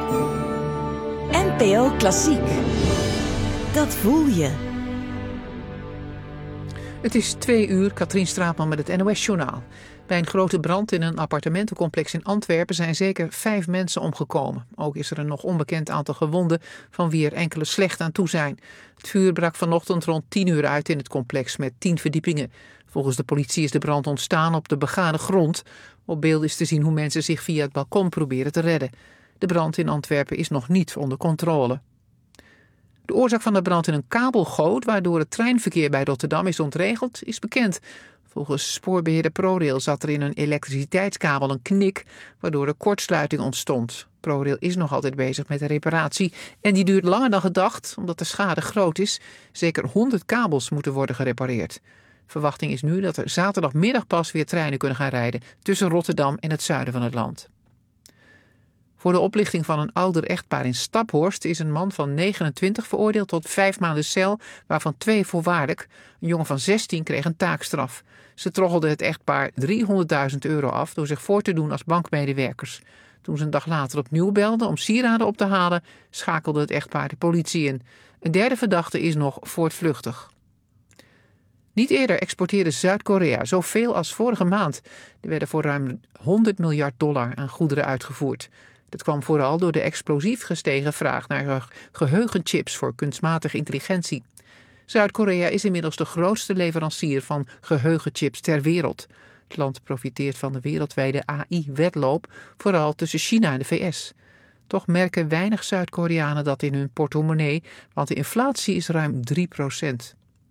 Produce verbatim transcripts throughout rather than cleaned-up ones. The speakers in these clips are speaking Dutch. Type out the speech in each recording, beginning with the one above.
N P O Klassiek. Dat voel je. Het is twee uur, Katrien Straatman met het N O S-journaal. Bij een grote brand in een appartementencomplex in Antwerpen zijn zeker vijf mensen omgekomen. Ook is er een nog onbekend aantal gewonden, van wie er enkele slecht aan toe zijn. Het vuur brak vanochtend rond tien uur uit in het complex met tien verdiepingen. Volgens de politie is de brand ontstaan op de begane grond. Op beeld is te zien hoe mensen zich via het balkon proberen te redden. De brand in Antwerpen is nog niet onder controle. De oorzaak van de brand in een kabelgoot, waardoor het treinverkeer bij Rotterdam is ontregeld, is bekend. Volgens spoorbeheerder ProRail zat er in een elektriciteitskabel een knik, waardoor er kortsluiting ontstond. ProRail is nog altijd bezig met de reparatie en die duurt langer dan gedacht, omdat de schade groot is. Zeker honderd kabels moeten worden gerepareerd. Verwachting is nu dat er zaterdagmiddag pas weer treinen kunnen gaan rijden tussen Rotterdam en het zuiden van het land. Voor de oplichting van een ouder echtpaar in Staphorst is een man van negenentwintig veroordeeld tot vijf maanden cel, waarvan twee voorwaardelijk. Een jongen van zestien kreeg een taakstraf. Ze troggelden het echtpaar driehonderdduizend euro af door zich voor te doen als bankmedewerkers. Toen ze een dag later opnieuw belden om sieraden op te halen, schakelde het echtpaar de politie in. Een derde verdachte is nog voortvluchtig. Niet eerder exporteerde Zuid-Korea zoveel als vorige maand. Er werden voor ruim honderd miljard dollar aan goederen uitgevoerd. Dat kwam vooral door de explosief gestegen vraag naar geheugenchips voor kunstmatige intelligentie. Zuid-Korea is inmiddels de grootste leverancier van geheugenchips ter wereld. Het land profiteert van de wereldwijde A I-wedloop, vooral tussen China en de V S. Toch merken weinig Zuid-Koreanen dat in hun portemonnee, want de inflatie is ruim drie procent.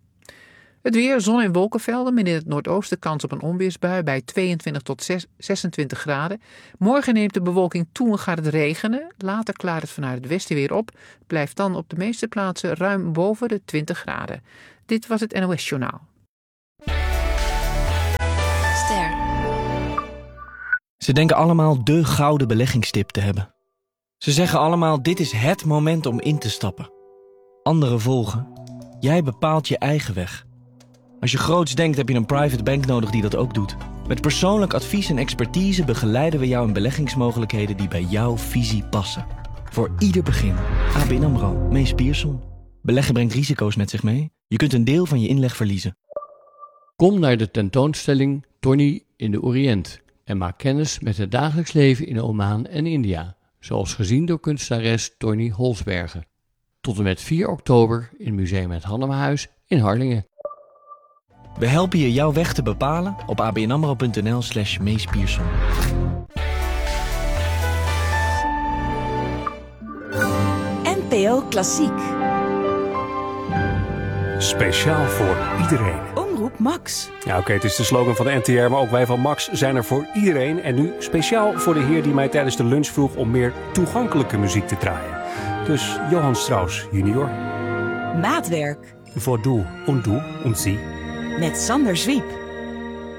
Het weer, zon- en wolkenvelden, maar in het noordoosten kans op een onweersbui bij tweeëntwintig tot zesentwintig graden. Morgen neemt de bewolking toe en gaat het regenen. Later klaart het vanuit het westen weer op. Blijft dan op de meeste plaatsen ruim boven de twintig graden. Dit was het N O S-journaal. Ster. Ze denken allemaal de gouden beleggingstip te hebben. Ze zeggen allemaal, dit is het moment om in te stappen. Anderen volgen. Jij bepaalt je eigen weg. Als je groots denkt, heb je een private bank nodig die dat ook doet. Met persoonlijk advies en expertise begeleiden we jou in beleggingsmogelijkheden die bij jouw visie passen. Voor ieder begin. A B N AMRO, Mees Pierson. Beleggen brengt risico's met zich mee. Je kunt een deel van je inleg verliezen. Kom naar de tentoonstelling Tony in de Oriënt en maak kennis met het dagelijks leven in Oman en India, zoals gezien door kunstenares Tony Holsbergen. Tot en met vier oktober in Museum Het Hannemahuis in Harlingen. We helpen je jouw weg te bepalen op abnamro.nl slash Mees Pierson. N P O Klassiek. Speciaal voor iedereen. Omroep Max. Ja, oké, okay, het is de slogan van de N T R, maar ook wij van Max zijn er voor iedereen. En nu speciaal voor de heer die mij tijdens de lunch vroeg om meer toegankelijke muziek te draaien. Dus Johann Strauss junior. Maatwerk. Voor du und du und sie. Met Sander Zwiep.